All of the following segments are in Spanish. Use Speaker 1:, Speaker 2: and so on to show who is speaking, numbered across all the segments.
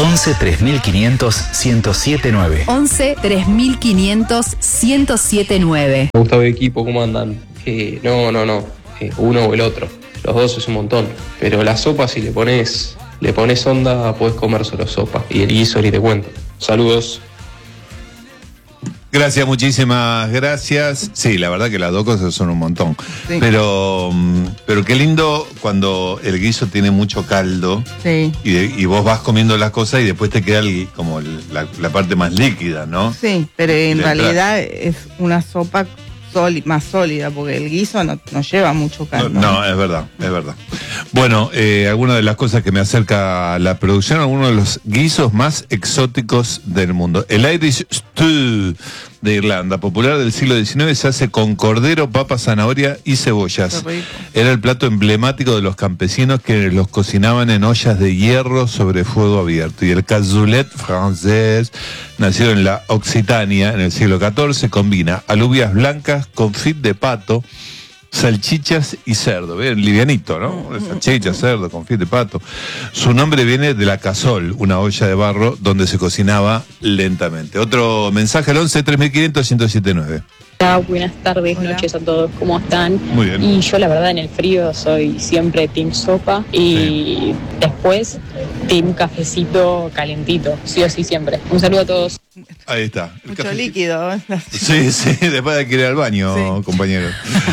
Speaker 1: 11 3500 1079.
Speaker 2: 11 3500 1079.
Speaker 3: Gustavo Equipo, ¿cómo andan? No. Uno o el otro. Los dos es un montón. Pero la sopa, si le pones onda, podés comer solo sopa. Y el guiso ni te cuento. Saludos.
Speaker 4: Gracias, muchísimas gracias. Sí, la verdad que las dos cosas son un montón.
Speaker 5: Sí.
Speaker 4: Pero qué lindo cuando el guiso tiene mucho caldo.
Speaker 5: Sí.
Speaker 4: Y vos vas comiendo las cosas y después te queda como la parte más líquida, ¿no?
Speaker 5: Sí, pero en realidad es una sopa más sólida, porque el guiso no lleva mucho caldo.
Speaker 4: No, es verdad. Bueno, alguna de las cosas que me acerca a la producción, algunos de los guisos más exóticos del mundo. El Irish Stew de Irlanda, popular del siglo XIX, se hace con cordero, papa, zanahoria y cebollas. Era el plato emblemático de los campesinos que los cocinaban en ollas de hierro sobre fuego abierto. Y el cassoulet francés, nacido en la Occitania en el siglo XIV, combina alubias blancas, confit de pato, salchichas y cerdo. Bien, livianito, ¿no? Salchichas, cerdo, confit de pato. Su nombre viene de la casol, una olla de barro donde se cocinaba lentamente. Otro mensaje al 11 3500 1079.
Speaker 6: Buenas tardes, noches a todos, ¿cómo están?
Speaker 4: Muy bien.
Speaker 6: Y yo la verdad en el frío soy siempre team sopa y después team cafecito calentito, sí o sí siempre. Un saludo a todos.
Speaker 4: Ahí está.
Speaker 5: Mucho líquido.
Speaker 4: Sí, después hay que ir al baño, compañero.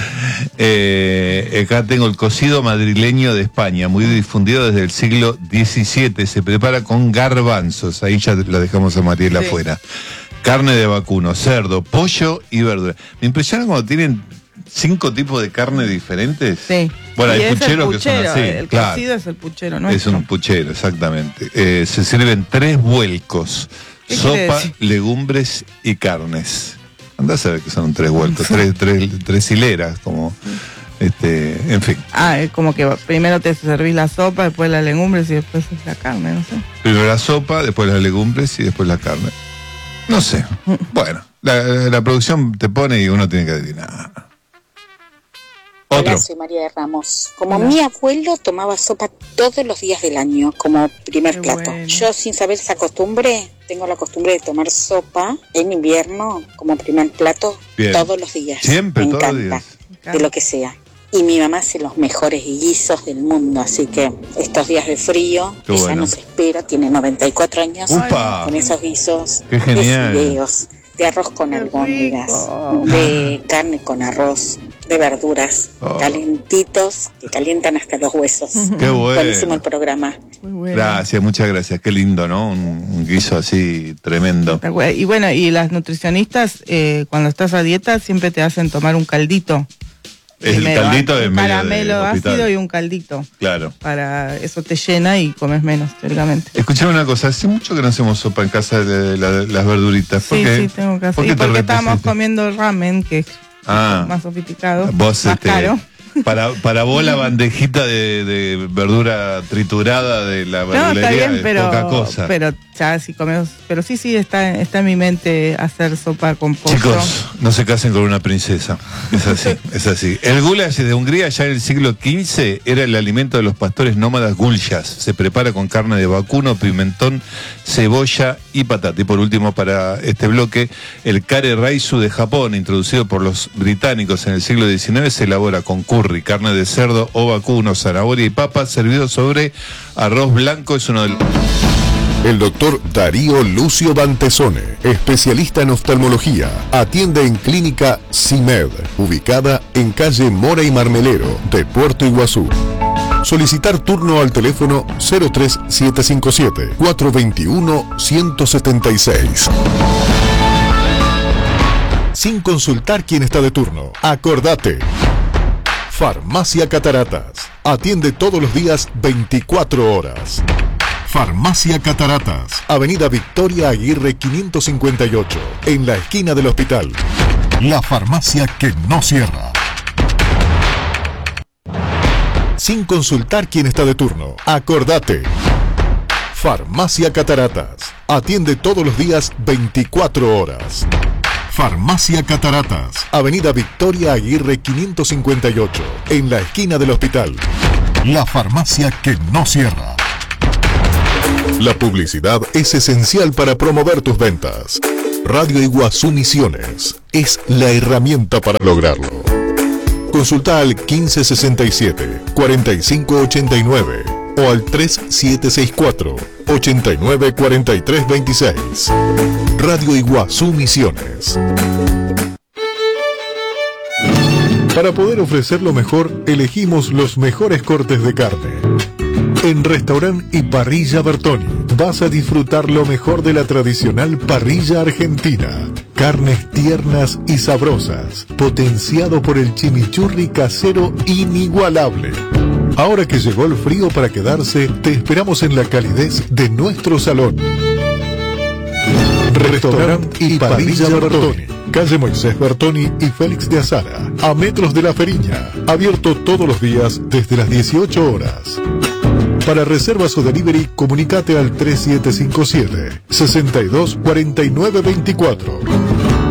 Speaker 4: Acá tengo el cocido madrileño de España, muy difundido desde el siglo XVII. Se prepara con garbanzos, ahí ya la dejamos a Mariela afuera. Carne de vacuno, cerdo, pollo y verdura. Me impresiona cuando tienen 5 tipos de carne diferentes.
Speaker 5: Sí.
Speaker 4: Bueno,
Speaker 5: y
Speaker 4: hay pucheros que son así.
Speaker 5: El cocido es el puchero, ¿no?
Speaker 4: Es un puchero, exactamente. Se sirven 3 vuelcos: sopa, legumbres y carnes. Andá a saber que son 3 vuelcos, tres hileras, como... en fin.
Speaker 5: Es como que primero te servís la sopa, después las legumbres y después la carne, no sé.
Speaker 4: Primero la sopa, después las legumbres y después la carne. No sé. Bueno, la producción te pone y uno tiene que adivinar. Otro.
Speaker 7: Hola, soy María de Ramos. Como mi abuelo tomaba sopa todos los días del año como primer plato. Bueno. Yo, sin saber esa costumbre, tengo la costumbre de tomar sopa en invierno como primer plato. Bien. Todos los días.
Speaker 4: Siempre,
Speaker 7: me
Speaker 4: todos
Speaker 7: encanta,
Speaker 4: los días.
Speaker 7: De lo que sea. Y mi mamá hace los mejores guisos del mundo, así que estos días de frío,
Speaker 4: qué
Speaker 7: ella
Speaker 4: bueno.
Speaker 7: nos espera, tiene 94 años,
Speaker 4: ¡upa!
Speaker 7: Con esos guisos
Speaker 4: ¡qué genial!
Speaker 7: de fideos, de arroz con albóndigas, de carne con arroz, de verduras, calentitos, que calientan hasta los huesos.
Speaker 4: ¡Qué bueno!
Speaker 7: Buenísimo el programa.
Speaker 5: Muy bueno.
Speaker 4: Gracias, muchas gracias. Qué lindo, ¿no? Un guiso así tremendo.
Speaker 5: Y bueno, y las nutricionistas, cuando estás a dieta, siempre te hacen tomar un caldito.
Speaker 4: El caldito de medio
Speaker 5: caramelo ácido y un caldito.
Speaker 4: Claro.
Speaker 5: Para eso te llena y comes menos, teóricamente.
Speaker 4: Escuchame una cosa, hace mucho que no hacemos sopa en casa de las verduritas.
Speaker 5: Sí, tengo que hacer. Y porque estábamos comiendo ramen, que es más sofisticado,
Speaker 4: vos
Speaker 5: más caro.
Speaker 4: Para vos la bandejita de verdura triturada de la verdulería
Speaker 5: está bien,
Speaker 4: es poca cosa.
Speaker 5: Pero ya si comemos, pero sí está en mi mente hacer sopa con pollo.
Speaker 4: Chicos, no se casen con una princesa. Es así. El goulash de Hungría ya en el siglo XV era el alimento de los pastores nómadas guljas. Se prepara con carne de vacuno, pimentón, cebolla y patata. Y por último, para este bloque, el kare raisu de Japón, introducido por los británicos en el siglo XIX, se elabora con curry, carne de cerdo o vacuno, zanahoria y papa, servido sobre arroz blanco. Es uno del...
Speaker 8: El doctor Darío Lucio Dantesone, especialista en oftalmología, atiende en Clínica CIMED, ubicada en calle Mora y Marmelero de Puerto Iguazú. Solicitar turno al teléfono 03757-421-176. Sin consultar quién está de turno, acordate. Farmacia Cataratas. Atiende todos los días 24 horas. Farmacia Cataratas, Avenida Victoria Aguirre 558, en la esquina del hospital. La farmacia que no cierra. Sin consultar quién está de turno, acordate. Farmacia Cataratas, atiende todos los días 24 horas. Farmacia Cataratas, Avenida Victoria Aguirre 558, en la esquina del hospital. La farmacia que no cierra. La publicidad es esencial para promover tus ventas. Radio Iguazú Misiones es la herramienta para lograrlo. Consulta al 1567-4589 o al 3764-894326. Radio Iguazú Misiones. Para poder ofrecer lo mejor, elegimos los mejores cortes de carne. En Restaurant y Parrilla Bertoni vas a disfrutar lo mejor de la tradicional parrilla argentina. Carnes tiernas y sabrosas, potenciado por el chimichurri casero inigualable. Ahora que llegó el frío para quedarse, te esperamos en la calidez de nuestro salón. Restaurant y Parrilla Bertoni, calle Moisés Bertoni y Félix de Azara, a metros de La Feriña. Abierto todos los días desde las 18 horas. Para reservas o delivery, comunicate al 3757-624924.